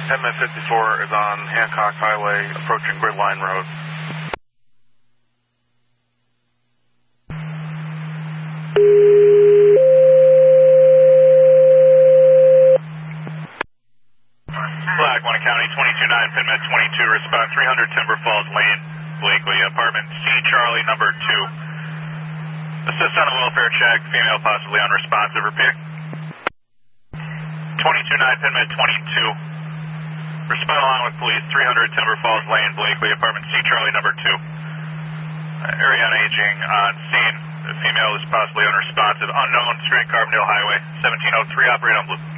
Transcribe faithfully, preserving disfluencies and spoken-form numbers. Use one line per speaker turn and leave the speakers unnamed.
M F fifty-four is on Hancock Highway, approaching Gridline Road.
Flag one County, twenty-two nine, Pinmet twenty-two, respond three hundred Timber Falls Lane, Blakely, apartment C, Charlie, number two. Assist on a welfare check, female possibly unresponsive, repeat. twenty-two nine, Pinmet twenty-two. Respond along with police, three hundred Timber Falls Lane, Blakely, apartment C, Charlie, number two. Uh, area on aging on scene. The female is possibly unresponsive. Unknown, Street Carbondale Highway, seventeen oh three, operate on blue.